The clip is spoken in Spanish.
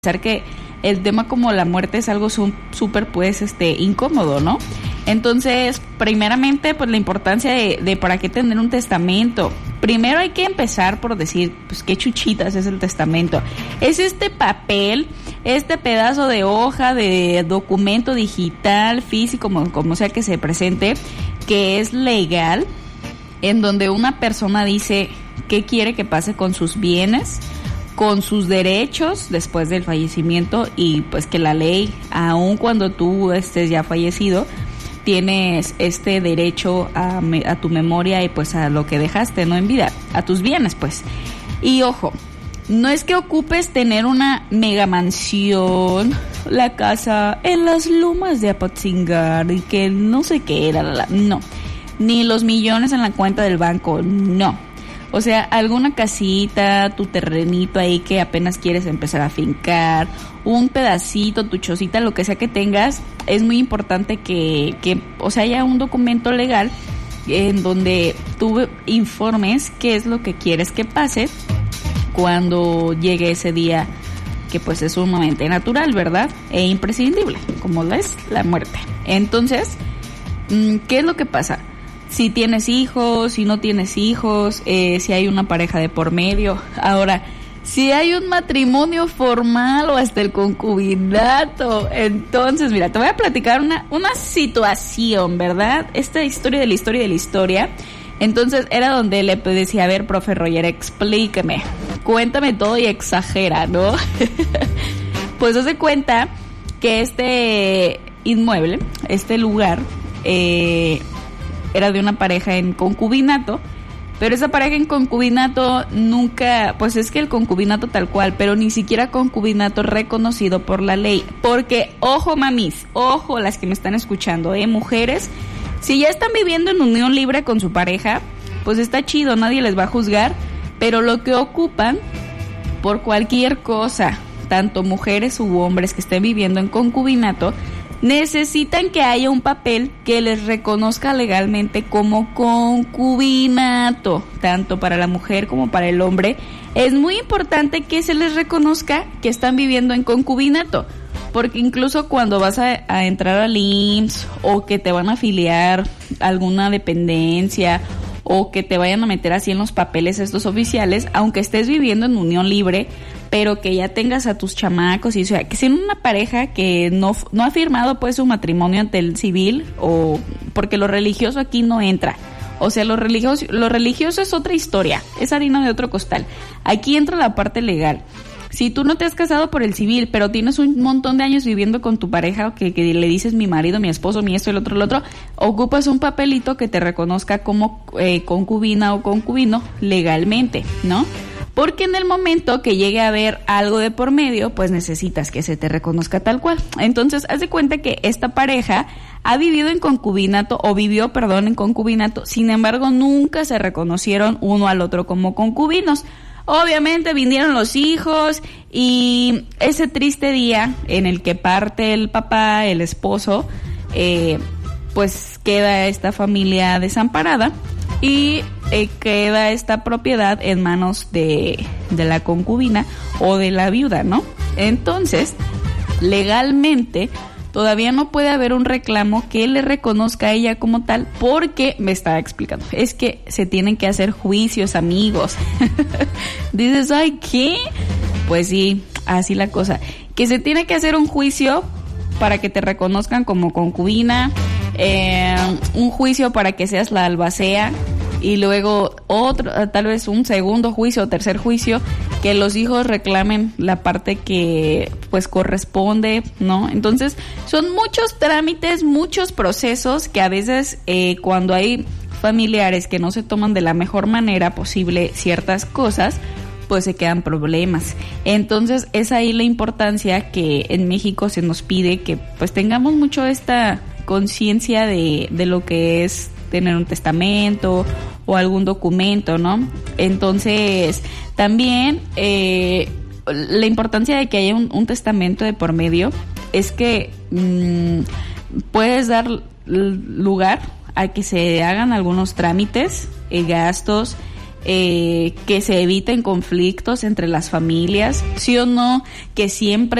que el tema como la muerte es algo súper pues incómodo, ¿no? Entonces, primeramente, pues la importancia de para qué tener un testamento. Primero hay que empezar por decir, pues qué chuchitas es el testamento. Es este papel, este pedazo de hoja de documento digital, físico, como sea que se presente, que es legal, en donde una persona dice qué quiere que pase con sus bienes, con sus derechos después del fallecimiento, y pues que la ley, aun cuando tú estés ya fallecido, tienes este derecho a tu memoria y pues a lo que dejaste, ¿no? En vida, a tus bienes, pues. Y ojo, no es que ocupes tener una mega mansión, la casa en las lomas de Apatzingar y que no sé qué era, no, ni los millones en la cuenta del banco, no. O sea, alguna casita, tu terrenito ahí que apenas quieres empezar a fincar, un pedacito, tu chocita, lo que sea que tengas, es muy importante que o sea, haya un documento legal en donde tú informes qué es lo que quieres que pase cuando llegue ese día, que pues es sumamente natural, ¿verdad? E imprescindible, como lo es la muerte. Entonces, ¿qué es lo que pasa? Si tienes hijos, si no tienes hijos, si hay una pareja de por medio. Ahora, si hay un matrimonio formal o hasta el concubinato, entonces, mira, te voy a platicar una situación, ¿verdad? Esta historia de la historia de la historia. Entonces, era donde le decía, a ver, profe Roger, explíqueme, cuéntame todo y exagera, ¿no? Pues haz de cuenta que este inmueble, este lugar, era de una pareja en concubinato, pero esa pareja en concubinato nunca, pues es que el concubinato tal cual, pero ni siquiera concubinato reconocido por la ley, porque, ojo mamis, ojo las que me están escuchando, mujeres, si ya están viviendo en unión libre con su pareja, pues está chido, nadie les va a juzgar, pero lo que ocupan, por cualquier cosa, tanto mujeres u hombres que estén viviendo en concubinato, necesitan que haya un papel que les reconozca legalmente como concubinato, tanto para la mujer como para el hombre. Es muy importante que se les reconozca que están viviendo en concubinato, porque incluso cuando vas a entrar al IMSS o que te van a afiliar a alguna dependencia o que te vayan a meter así en los papeles estos oficiales, aunque estés viviendo en unión libre, pero que ya tengas a tus chamacos, y o sea, que sean una pareja que no ha firmado pues su matrimonio ante el civil, o porque lo religioso aquí no entra. O sea, lo religioso es otra historia, es harina de otro costal. Aquí entra la parte legal. Si tú no te has casado por el civil, pero tienes un montón de años viviendo con tu pareja, que le dices mi marido, mi esposo, mi esto, el otro, ocupas un papelito que te reconozca como concubina o concubino legalmente, ¿no? Porque en el momento que llegue a haber algo de por medio, pues necesitas que se te reconozca tal cual. Entonces, haz de cuenta que esta pareja ha vivido en concubinato, o vivió, en concubinato, sin embargo, nunca se reconocieron uno al otro como concubinos. Obviamente vinieron los hijos y ese triste día en el que parte el papá, el esposo, pues queda esta familia desamparada y queda esta propiedad en manos de la concubina o de la viuda, ¿no? Entonces, legalmente todavía no puede haber un reclamo que le reconozca a ella como tal, porque me estaba explicando, es que se tienen que hacer juicios, amigos. Dices, ay, ¿qué? Pues sí, así la cosa, que se tiene que hacer un juicio para que te reconozcan como concubina, un juicio para que seas la albacea, y luego otro, tal vez un segundo juicio o tercer juicio, que los hijos reclamen la parte que pues corresponde, ¿no? Entonces son muchos trámites, muchos procesos que a veces cuando hay familiares que no se toman de la mejor manera posible ciertas cosas, pues se quedan problemas. Entonces es ahí la importancia que en México se nos pide que pues tengamos mucho esta conciencia de lo que es tener un testamento o algún documento, ¿no? Entonces, también la importancia de que haya un testamento de por medio es que puedes dar lugar a que se hagan algunos trámites, gastos, que se eviten conflictos entre las familias, sí o no, que siempre